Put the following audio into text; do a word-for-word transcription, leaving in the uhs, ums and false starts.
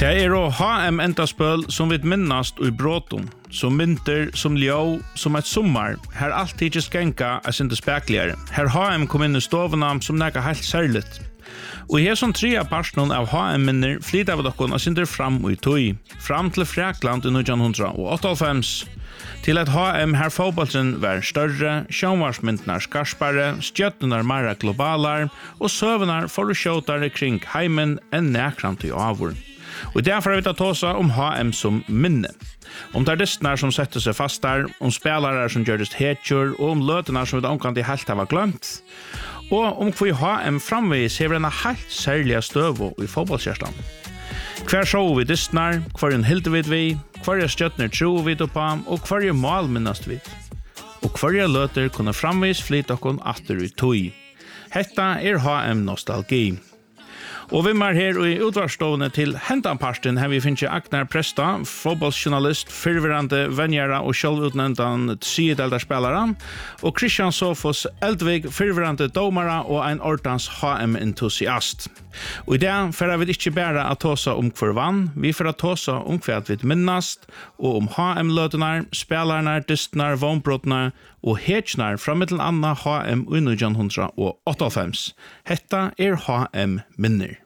Det er å H M-endaspøl som vi minnast og i bråton, som mynter, som ljå, som et sommar, her alt ikke skjenka er sinde spekligere. Her H M kom inn i stovene som nega helt særligt. Og her som tre av personen av H M-minner flyter vi dokken og synder fram og i tøy, fram til Frekland i nitton åttaoghalvfems, til at H M her fotbollen var større, sjånvarsmyndnar skarspare, stjøttenar mera globalar, og søvnar for å skjøtare kring heimen enn nekrant i avur. Og derfor har vi tatt tåsa om H M som minne. Om tardistnar som setter seg fast der, om spelare som gjøres hetjur, og om løtene som vi omkant i helt har glemt. Og om hvor H M framvis hever en helt særlig støv i fotballkjærsland. Hver så vi distnar, hver en hilde vid vi, hver stjøtner tro vi på, og hver mål minnast vi. Og hver løter kunne framvis flyt okon atter i tøy. Hetta er H M-nostalgi. Og vi er her i utvarsstående til hentanparsten her vi finner Agnar Presta, fotballjournalist, fyrverande venjere og selvutnentan sidedelderspillere, og Christian Sofos Eldvig, fyrverande domare og en ordens H M-entusiast. Og i det får vi ikke bare å tåse om hver vann, vi får å tåse om hver vi minnast, og om H M-løtene, spillerne, distene, vognbrottene, og hetsnar fra mittel anna H M i nitton åttaoghalvfems. Hetta er H M-minner.